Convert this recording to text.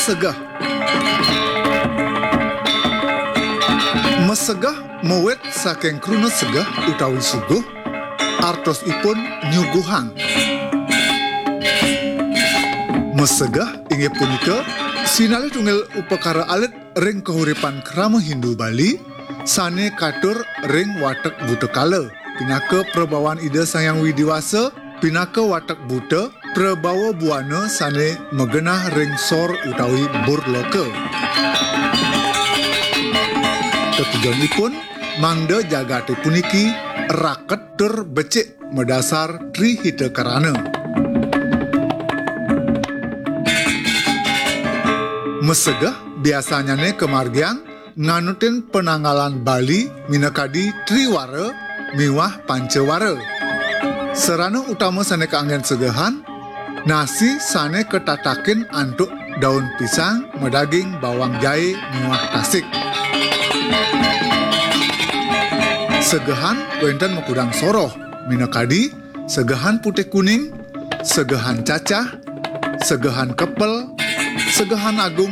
Mesegah. Mesegah mewet saking kruna segah utawi suguh, artosipun nyuguhan. Mesegah inggih punika sinalih tunggal upakara alit ring kahuripan krama Hindu Bali sane katur ring watek buta kala pinaka prabawaan Ida Sang Hyang Widiwasa pinaka watek buta prabawa buana sane megenah ring sor utawi burloka. Ketujuanipun mangda jagate puniki raket tur becik medasar Trihita Karana. Mesegah biasanya kemargian nganutin penanggalan Bali minakadi Triwara miwah Pancawara. Serana utama sane keanggen segahan, nasi sane ketatakin antuk daun pisang, medaging bawang jahe miwah tasik. Segahan wenten mekudang soroh minakadi segahan putih kuning, segahan cacah, segahan kepel, segahan agung